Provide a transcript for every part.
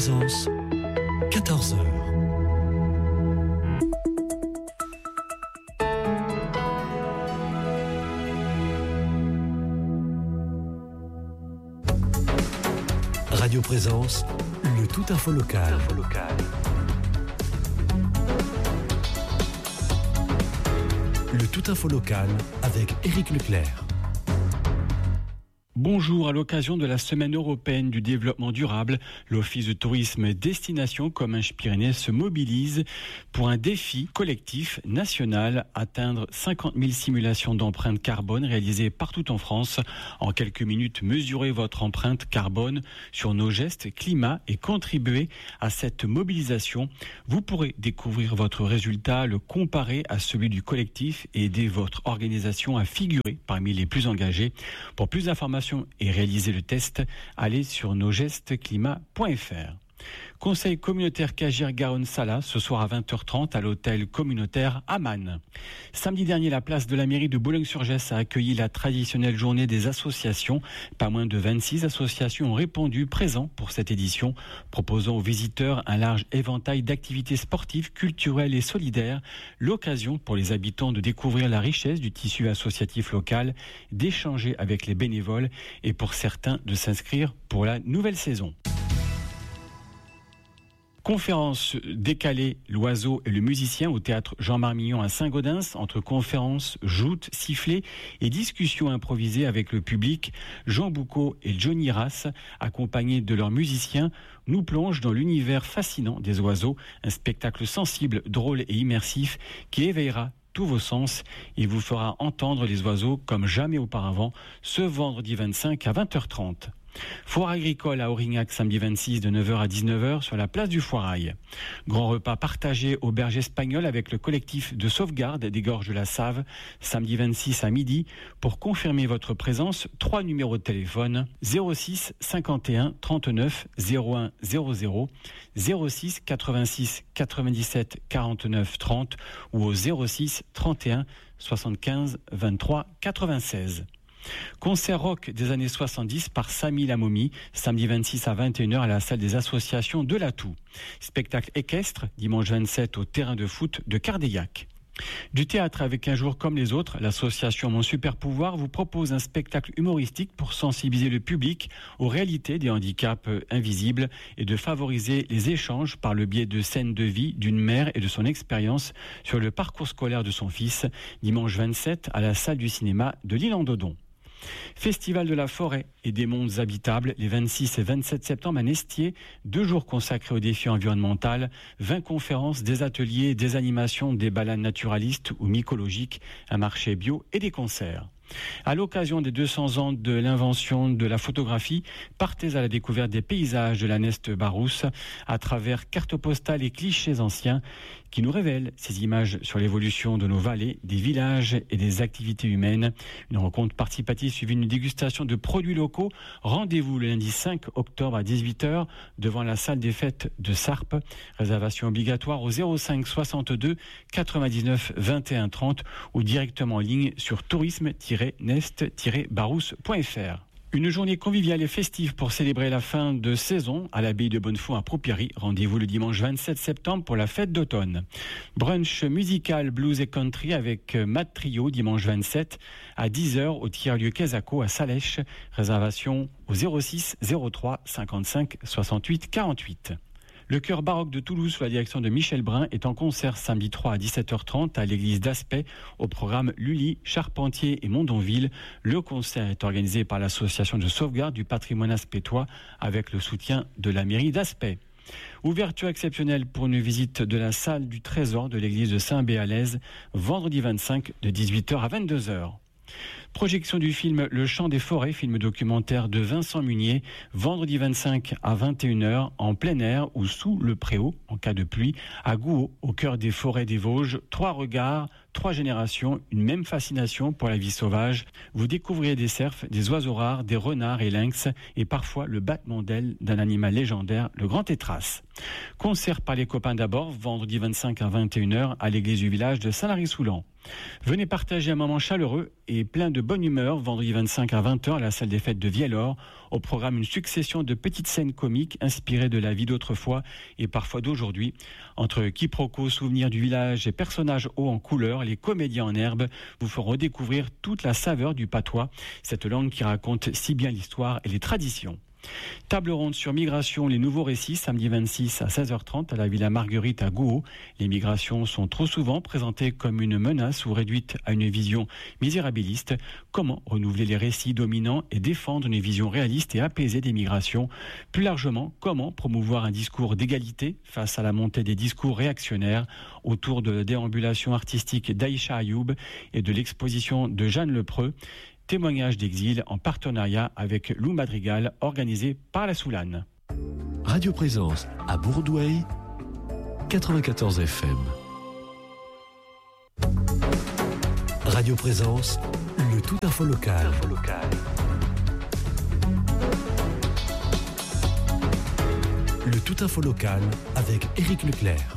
Présence, 14h. Radio Présence, le tout info local. Le tout info local avec Éric Leclerc. Bonjour, à l'occasion de la Semaine européenne du développement durable, l'Office de tourisme Destination Comminges-Pyrénées se mobilise pour un défi collectif national, atteindre 50 000 simulations d'empreinte carbone réalisées partout en France. En quelques minutes, mesurez votre empreinte carbone sur nos gestes climat et contribuer à cette mobilisation. Vous pourrez découvrir votre résultat, le comparer à celui du collectif et aider votre organisation à figurer parmi les plus engagés. Pour plus d'informations et réaliser le test, allez sur nosgestesclimat.fr. Conseil communautaire Cagir-Garonne-Sala, ce soir à 20h30 à l'hôtel communautaire Aman. Samedi dernier, la place de la mairie de Boulogne-sur-Gesse a accueilli la traditionnelle journée des associations. Pas moins de 26 associations ont répondu présents pour cette édition, proposant aux visiteurs un large éventail d'activités sportives, culturelles et solidaires. L'occasion pour les habitants de découvrir la richesse du tissu associatif local, d'échanger avec les bénévoles et pour certains de s'inscrire pour la nouvelle saison. Conférence décalée, l'oiseau et le musicien au théâtre Jean-Marmillon à Saint-Gaudens, entre conférences, joutes, sifflets et discussions improvisées avec le public. Jean Boucaud et Johnny Rass, accompagnés de leurs musiciens, nous plongent dans l'univers fascinant des oiseaux, un spectacle sensible, drôle et immersif qui éveillera tous vos sens et vous fera entendre les oiseaux comme jamais auparavant ce vendredi 25 à 20h30. Foire agricole à Aurignac samedi 26 de 9h à 19h sur la place du Foirail. Grand repas partagé au Berge Espagnol avec le collectif de sauvegarde des gorges de la Save samedi 26 à midi. Pour confirmer votre présence, 3 numéros de téléphone 06 51 39 01 00, 06 86 97 49 30 ou au 06 31 75 23 96. Concert rock des années 70 par Samy Lamomi, samedi 26 à 21h à la salle des associations de l'Atout. Spectacle équestre, dimanche 27 au terrain de foot de Cardeillac. Du théâtre avec Un jour comme les autres, l'association Mon Super Pouvoir vous propose un spectacle humoristique pour sensibiliser le public aux réalités des handicaps invisibles et de favoriser les échanges par le biais de scènes de vie d'une mère et de son expérience sur le parcours scolaire de son fils, dimanche 27 à la salle du cinéma de l'Île-en-Dodon. Festival de la forêt et des mondes habitables, les 26 et 27 septembre à Nestier, 2 jours consacrés au défi environnemental, 20 conférences, des ateliers, des animations, des balades naturalistes ou mycologiques, un marché bio et des concerts. À l'occasion des 200 ans de l'invention de la photographie, partez à la découverte des paysages de la Neste Barousse à travers cartes postales et clichés anciens qui nous révèlent ces images sur l'évolution de nos vallées, des villages et des activités humaines. Une rencontre participative suivie d'une dégustation de produits locaux. Rendez-vous le lundi 5 octobre à 18h devant la salle des fêtes de Sarp. Réservation obligatoire au 05 62 99 21 30 ou directement en ligne sur tourisme-nest-barousse.fr. Une journée conviviale et festive pour célébrer la fin de saison à l'abbaye de Bonnefond à Propiery. Rendez-vous le dimanche 27 septembre pour la fête d'automne. Brunch musical blues et country avec Matt Trio dimanche 27 à 10h au tiers-lieu Quesaco à Salèche. Réservation au 06 03 55 68 48. Le chœur baroque de Toulouse, sous la direction de Michel Brun, est en concert samedi 3 à 17h30 à l'église d'Aspet, au programme Lully, Charpentier et Mondonville. Le concert est organisé par l'association de sauvegarde du patrimoine aspétois avec le soutien de la mairie d'Aspet. Ouverture exceptionnelle pour une visite de la salle du trésor de l'église de Saint-Béalaise, vendredi 25 de 18h à 22h. Projection du film Le Chant des Forêts, film documentaire de Vincent Munier, vendredi 25 à 21h en plein air ou sous le préau en cas de pluie, à Gouault, au cœur des forêts des Vosges. 3 regards, 3 générations, une même fascination pour la vie sauvage. Vous découvrirez des cerfs, des oiseaux rares, des renards et lynx et parfois le battement d'ailes d'un animal légendaire, le grand tétras. Concert par les copains d'abord, vendredi 25 à 21h à l'église du village de Saint-Lary-Soulan. Venez partager un moment chaleureux et plein de bonne humeur vendredi 25 à 20h à la salle des fêtes de Viellore. Au programme, une succession de petites scènes comiques inspirées de la vie d'autrefois et parfois d'aujourd'hui. Entre quiproquos, souvenirs du village et personnages hauts en couleur, les comédiens en herbe vous feront découvrir toute la saveur du patois, cette langue qui raconte si bien l'histoire et les traditions. Table ronde sur migration, les nouveaux récits, samedi 26 à 16h30 à la Villa Marguerite à Gouault. Les migrations sont trop souvent présentées comme une menace ou réduites à une vision misérabiliste. Comment renouveler les récits dominants et défendre une vision réaliste et apaisée des migrations? Plus largement, comment promouvoir un discours d'égalité face à la montée des discours réactionnaires? Autour de la déambulation artistique d'Aïcha Ayoub et de l'exposition de Jeanne Lepreux. Témoignage d'exil en partenariat avec Lou Madrigal, organisé par la Soulane. Radio Présence à Bourdoueil, 94 FM. Radio Présence, le tout info local. Le tout info local avec Éric Leclerc.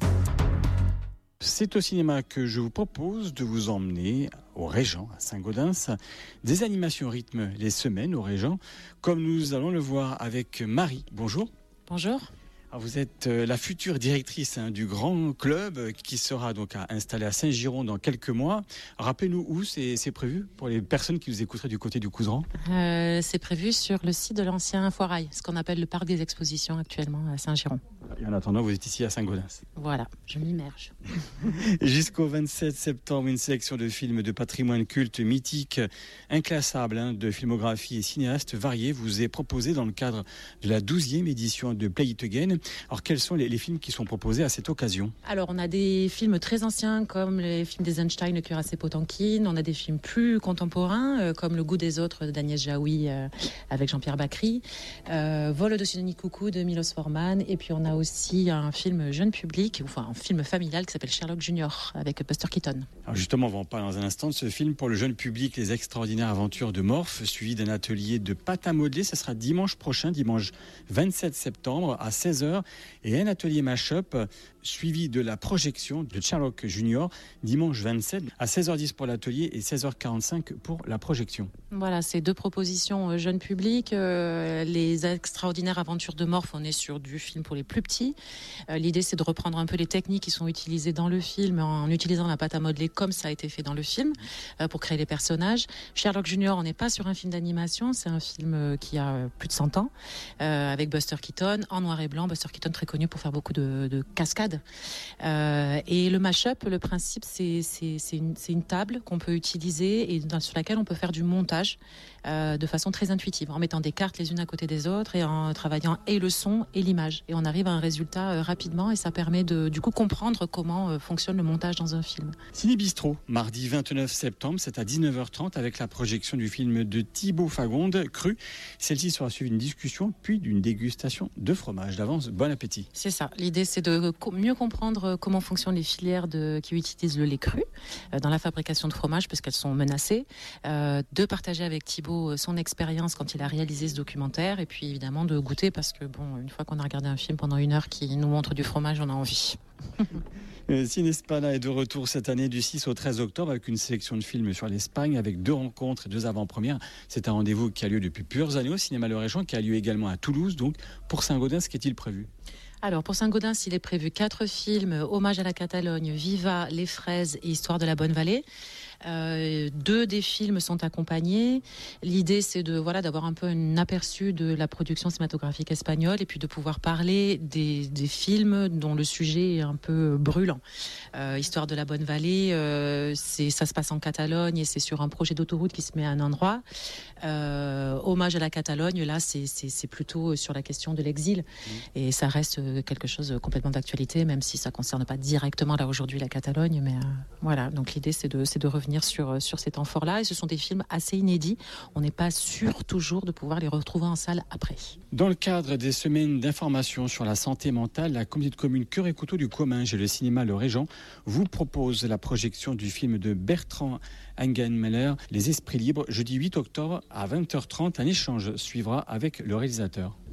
C'est au cinéma que je vous propose de vous emmener au Régent, à Saint-Gaudens. Des animations rythment les semaines au Régent, comme nous allons le voir avec Marie. Bonjour. Bonjour. Alors vous êtes la future directrice du grand club qui sera donc installé à Saint-Giron dans quelques mois. Rappelez-nous où c'est prévu pour les personnes qui nous écouteraient du côté du Couserans. C'est prévu sur le site de l'ancien Foirail, ce qu'on appelle le parc des expositions actuellement à Saint-Giron. Et en attendant, vous êtes ici à Saint-Gaudens. Voilà, je m'immerge. Jusqu'au 27 septembre, une sélection de films de patrimoine culte mythique, inclassable, de filmographie et cinéastes variés vous est proposée dans le cadre de la 12e édition de Play It Again. Alors, quels sont les films qui sont proposés à cette occasion? Alors, on a des films très anciens comme les films d'Eisenstein, Le Cuirassé Potemkin. On a des films plus contemporains comme Le Goût des autres d'Agnès Jaoui avec Jean-Pierre Bacry. Vol au-dessus de Nids-Coucou de Milos Forman. Et puis, on a aussi un film jeune public, enfin un film familial qui s'appelle Sherlock Junior avec Buster Keaton. Alors justement, on va en parler dans un instant de ce film pour le jeune public, Les extraordinaires aventures de Morph, suivi d'un atelier de pâte à modeler. Ça sera dimanche prochain, dimanche 27 septembre à 16h, et un atelier mash-up suivi de la projection de Sherlock Junior dimanche 27 à 16h10 pour l'atelier et 16h45 pour la projection. Voilà, c'est deux propositions jeune public. Les extraordinaires aventures de Morph, on est sur du film pour les plus petits. L'idée, c'est de reprendre un peu les techniques qui sont utilisées dans le film en utilisant la pâte à modeler comme ça a été fait dans le film pour créer les personnages. Sherlock Junior, on n'est pas sur un film d'animation, c'est un film qui a plus de 100 ans avec Buster Keaton en noir et blanc. Buster Keaton très connu pour faire beaucoup de cascades. Et le mash-up, le principe, c'est une table qu'on peut utiliser et sur laquelle on peut faire du montage de façon très intuitive, en mettant des cartes les unes à côté des autres et en travaillant et le son et l'image. Et on arrive à un résultat rapidement et ça permet de du coup comprendre comment fonctionne le montage dans un film. Ciné Bistrot, mardi 29 septembre, c'est à 19h30 avec la projection du film de Thibaut Fagonde, Cru. Celle-ci sera suivie d'une discussion puis d'une dégustation de fromage. D'avance, bon appétit. C'est ça. L'idée, c'est de mieux comprendre comment fonctionnent les filières qui utilisent le lait cru dans la fabrication de fromage parce qu'elles sont menacées. De partager avec Thibaut son expérience quand il a réalisé ce documentaire et puis évidemment de goûter parce que bon, une fois qu'on a regardé un film pendant 1 heure qui nous montre du fromage, on a envie. Cinespana est de retour cette année du 6 au 13 octobre avec une sélection de films sur l'Espagne avec 2 rencontres et 2 avant-premières. C'est un rendez-vous qui a lieu depuis plusieurs années au Cinéma Le Régent, qui a lieu également à Toulouse. Donc pour Saint-Gaudens, qu'est-il prévu? Alors pour Saint-Gaudens, il est prévu 4 films, Hommage à la Catalogne, Viva, Les Fraises et Histoire de la Bonne Vallée. 2 des films sont accompagnés. L'idée, c'est d'avoir un peu un aperçu de la production cinématographique espagnole et puis de pouvoir parler des films dont le sujet est un peu brûlant. Histoire de la Bonne Vallée, ça se passe en Catalogne et c'est sur un projet d'autoroute qui se met à un endroit. Hommage à la Catalogne, là, c'est plutôt sur la question de l'exil et ça reste quelque chose complètement d'actualité, même si ça ne concerne pas directement là aujourd'hui la Catalogne, mais voilà. Donc l'idée, c'est de revenir sur ces temps forts-là, et ce sont des films assez inédits. On n'est pas sûr toujours de pouvoir les retrouver en salle après. Dans le cadre des semaines d'information sur la santé mentale, la communauté de communes Cœur et Couteau du Comminges et le cinéma Le Régent vous propose la projection du film de Bertrand Hangenmeller, Les Esprits Libres, jeudi 8 octobre à 20h30. Un échange suivra avec le réalisateur.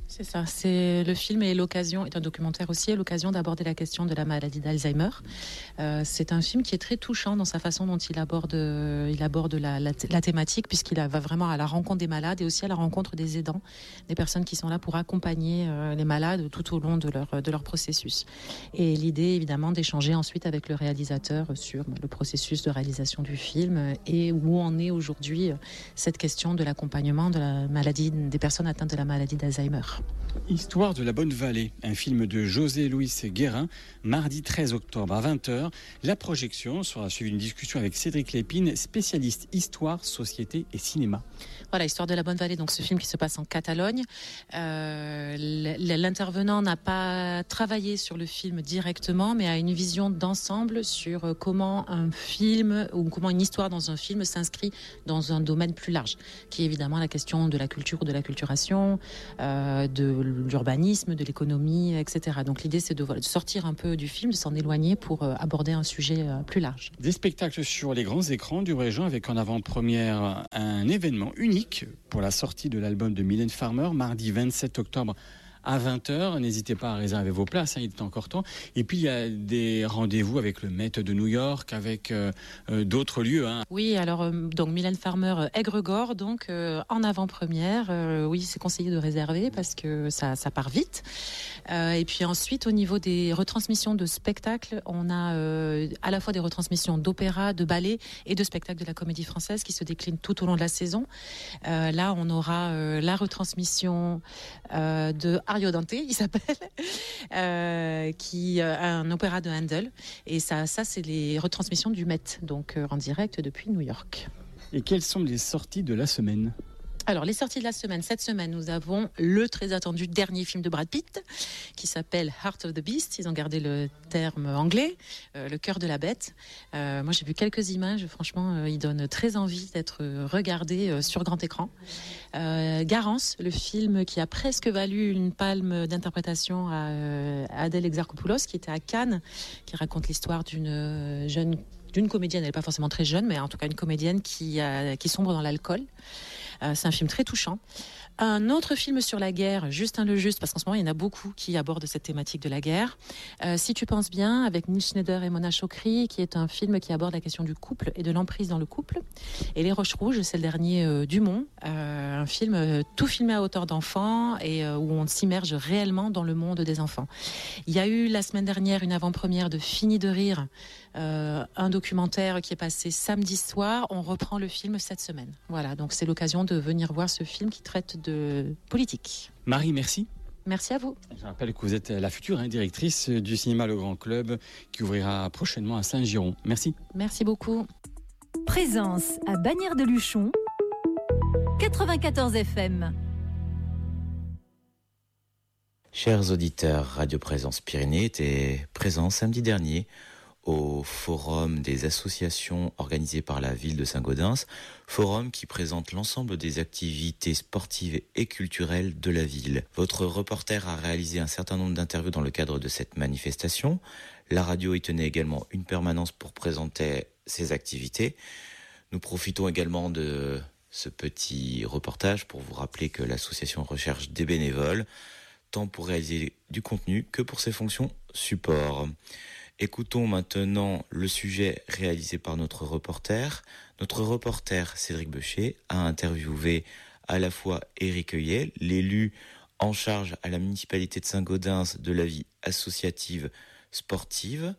C'est ça, le film est un documentaire aussi, est l'occasion d'aborder la question de la maladie d'Alzheimer. C'est un film qui est très touchant dans sa façon dont il aborde la thématique, puisqu'il va vraiment à la rencontre des malades et aussi à la rencontre des aidants, des personnes qui sont là pour accompagner les malades tout au long de leur processus. Et l'idée, évidemment, d'échanger ensuite avec le réalisateur sur le processus de réalisation du film et où en est aujourd'hui cette question de l'accompagnement de la maladie des personnes atteintes de la maladie d'Alzheimer. Histoire de la Bonne Vallée, un film de José Luis Guérin, mardi 13 octobre à 20h. La projection sera suivie d'une discussion avec Cédric Lépine, spécialiste histoire, société et cinéma. Voilà, Histoire de la Bonne Vallée, donc ce film qui se passe en Catalogne. L'intervenant n'a pas travaillé sur le film directement, mais a une vision d'ensemble sur comment un film ou comment une histoire dans un film s'inscrit dans un domaine plus large, qui est évidemment la question de la culture ou de la culturation, de l'urbanisme, de l'économie, etc. Donc l'idée, c'est de sortir un peu du film, de s'en éloigner pour aborder un sujet plus large. Des spectacles sur les grands écrans du Régent avec en avant-première un événement unique pour la sortie de l'album de Mylène Farmer, mardi 27 octobre à 20h. N'hésitez pas à réserver vos places, il est encore temps. Et puis il y a des rendez-vous avec le Met de New York, avec d'autres lieux. Oui, alors donc Mylène Farmer, Aigre-Gore, donc en avant-première. Oui, c'est conseillé de réserver parce que ça part vite. Et puis ensuite, au niveau des retransmissions de spectacles, on a à la fois des retransmissions d'opéra, de ballet et de spectacles de la Comédie Française qui se déclinent tout au long de la saison. Là, on aura la retransmission de Ariodante, il s'appelle, qui un opéra de Handel. Et ça c'est les retransmissions du Met, donc en direct depuis New York. Et quelles sont les sorties de la semaine ? Alors, les sorties de la semaine. Cette semaine, nous avons le très attendu dernier film de Brad Pitt, qui s'appelle Heart of the Beast. Ils ont gardé le terme anglais, le cœur de la bête. Moi, j'ai vu quelques images. Franchement, il donne très envie d'être regardé sur grand écran. Garance, le film qui a presque valu une palme d'interprétation à Adèle Exarchopoulos, qui était à Cannes, qui raconte l'histoire d'une comédienne. Elle n'est pas forcément très jeune, mais en tout cas une comédienne qui sombre dans l'alcool. C'est un film très touchant. Un autre film sur la guerre, Justin le Juste, parce qu'en ce moment, il y en a beaucoup qui abordent cette thématique de la guerre. Si tu penses bien, avec Neil Schneider et Mona Chokri, qui est un film qui aborde la question du couple et de l'emprise dans le couple. Et Les Roches Rouges, c'est le dernier Dumont, un film tout filmé à hauteur d'enfant et où on s'immerge réellement dans le monde des enfants. Il y a eu la semaine dernière une avant-première de Fini de rire, un documentaire qui est passé samedi soir. On reprend le film cette semaine. Voilà, donc c'est l'occasion de venir voir ce film qui traite de politique. Marie, merci. Merci à vous. Je rappelle que vous êtes la future directrice du cinéma Le Grand Club qui ouvrira prochainement à Saint-Giron. Merci. Merci beaucoup. Présence à Bagnères-de-Luchon, 94 FM. Chers auditeurs, Radio Présence Pyrénées était présent samedi dernier au forum des associations organisées par la ville de Saint-Gaudens, forum qui présente l'ensemble des activités sportives et culturelles de la ville. Votre reporter a réalisé un certain nombre d'interviews dans le cadre de cette manifestation. La radio y tenait également une permanence pour présenter ses activités. Nous profitons également de ce petit reportage pour vous rappeler que l'association recherche des bénévoles, tant pour réaliser du contenu que pour ses fonctions support. Écoutons maintenant le sujet réalisé par notre reporter. Notre reporter Cédric Beucher a interviewé à la fois Éric Heuillet, l'élu en charge à la municipalité de Saint-Gaudens de la vie associative, sportive,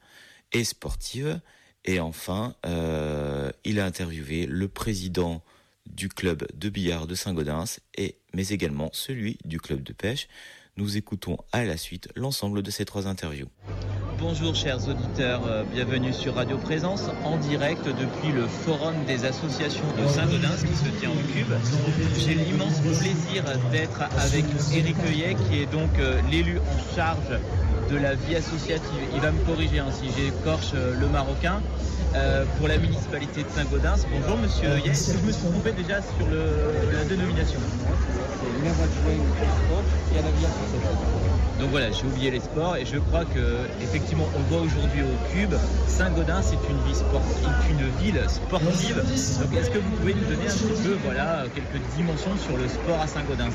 et enfin, il a interviewé le président du club de billard de Saint-Gaudens, mais également celui du club de pêche. Nous écoutons à la suite l'ensemble de ces trois interviews. Bonjour chers auditeurs, bienvenue sur Radio Présence en direct depuis le Forum des associations de Saint-Gaudens qui se tient au Cube. J'ai l'immense plaisir d'être avec Éric Heuillet qui est donc l'élu en charge de la vie associative. Il va me corriger si j'écorche le marocain. Pour la municipalité de Saint-Gaudens. Bonjour monsieur Heuillet, est-ce que je me suis trompé déjà sur la dénomination ? maire adjoint au sport et à la vie associative. Donc voilà, j'ai oublié les sports et je crois que effectivement on voit aujourd'hui au Cube, Saint-Gaudens c'est une ville sportive. Donc est-ce que vous pouvez nous donner un petit peu quelques dimensions sur le sport à Saint-Gaudens?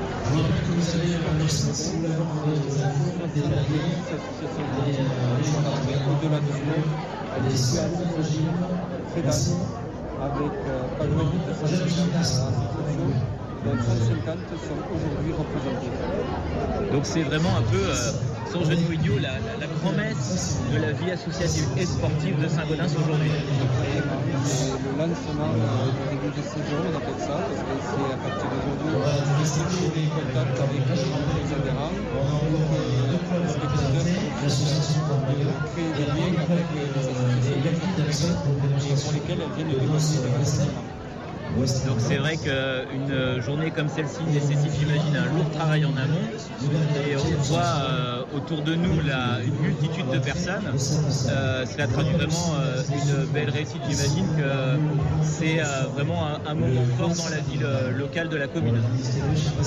Au-delà de cela, elle est très dense, avec pas loin de 250 associations, dont 150 sont aujourd'hui représentées. Donc c'est vraiment un peu, sans jeu de mots idiot, la promesse de la vie associative et sportive de Saint-Gaudens aujourd'hui. Le lancement de début de saison, on appelle ça, parce que c'est à partir d'aujourd'hui, on est en contact avec les adhérents, les spectateurs, créer des liens avec les associations et pour lesquelles elles viennent de développer des renseignements. Donc c'est vrai qu'une journée comme celle-ci nécessite, j'imagine, un lourd travail en amont. Et on voit autour de nous une multitude de personnes. Cela traduit vraiment une belle réussite. J'imagine que c'est vraiment un moment fort dans la vie locale de la commune. Le plus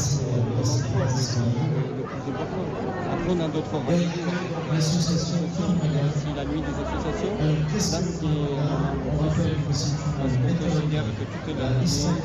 important. Après, on a d'autres rendez-vous. Il y a aussi la nuit des associations. Là, c'est parce qu'on considère que toute la